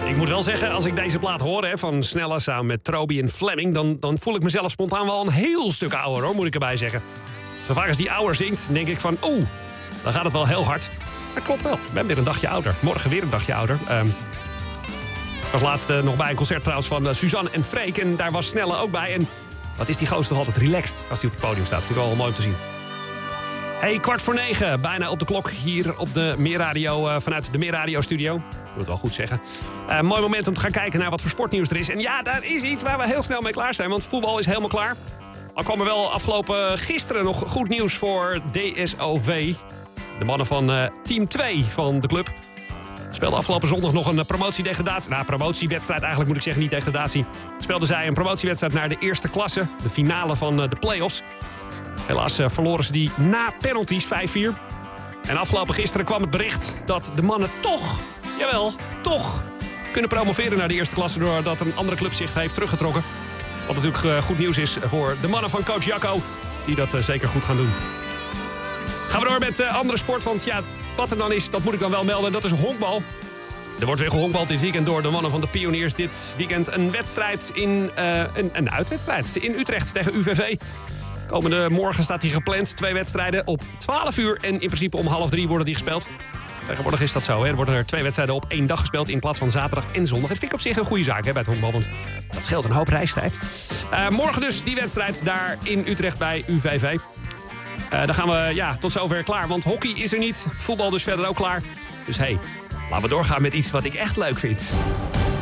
Ik moet wel zeggen, als ik deze plaat hoor van Snella samen met Trobi en Fleming... Dan voel ik mezelf spontaan wel een heel stuk ouder, hoor, moet ik erbij zeggen. Zo vaak als die ouder zingt, denk ik van... dan gaat het wel heel hard. Maar klopt wel, ik ben weer een dagje ouder. Morgen weer een dagje ouder. Ik was laatst nog bij een concert trouwens van Suzanne en Freek. En daar was Snelle ook bij. En wat is die gozer toch altijd relaxed als hij op het podium staat. Vind ik wel mooi om te zien. Hey, 8:45, bijna op de klok hier op de Meerradio, vanuit de Meerradio-studio. Ik moet het wel goed zeggen. Mooi moment om te gaan kijken naar wat voor sportnieuws er is. En ja, daar is iets waar we heel snel mee klaar zijn, want voetbal is helemaal klaar. Al kwam er wel afgelopen gisteren nog goed nieuws voor DSOV. De mannen van team 2 van de club speelden afgelopen zondag nog een promotie-degradatie. Nou, promotiewedstrijd eigenlijk moet ik zeggen, niet degradatie. Speelden zij een promotiewedstrijd naar de eerste klasse. De finale van de play-offs. Helaas verloren ze die na penalties 5-4. En afgelopen gisteren kwam het bericht dat de mannen toch, jawel, toch kunnen promoveren naar de eerste klasse doordat een andere club zich heeft teruggetrokken. Wat natuurlijk goed nieuws is voor de mannen van coach Jacco, die dat zeker goed gaan doen. Gaan we door met andere sport, want ja, wat er dan is, dat moet ik dan wel melden, dat is honkbal. Er wordt weer gehonkbald dit weekend door de mannen van de Pioniers. Dit weekend een wedstrijd een uitwedstrijd in Utrecht tegen UVV. Komende morgen staat die gepland. 2 wedstrijden op 12 uur en in principe om 2:30 worden die gespeeld. Tegenwoordig is dat zo. Hè? Er worden er 2 wedstrijden op 1 dag gespeeld in plaats van zaterdag en zondag. Dat vind ik op zich een goede zaak bij het honkbal, want dat scheelt een hoop reistijd. Morgen dus die wedstrijd daar in Utrecht bij UVV. Dan gaan we tot zover klaar, want hockey is er niet. Voetbal dus verder ook klaar. Dus laten we doorgaan met iets wat ik echt leuk vind.